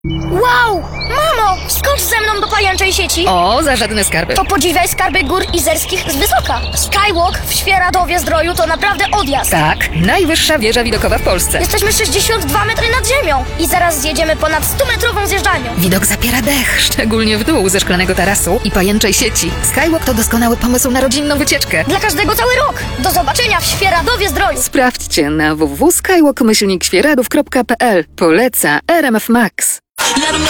Wow! Mamo! Skocz ze mną do pajęczej sieci! O, za żadne skarby. To podziwiaj skarby gór izerskich z wysoka. Skywalk w Świeradowie-Zdroju to naprawdę odjazd. Tak, najwyższa wieża widokowa w Polsce. Jesteśmy 62 metry nad ziemią i zaraz zjedziemy ponad 100-metrową zjeżdżalnią. Widok zapiera dech, szczególnie w dół ze szklanego tarasu i pajęczej sieci. Skywalk to doskonały pomysł na rodzinną wycieczkę. Dla każdego cały rok. Do zobaczenia w Świeradowie-Zdroju. Sprawdźcie na www.skywalk-świeradów.pl. Poleca RMF Max. Let 'em know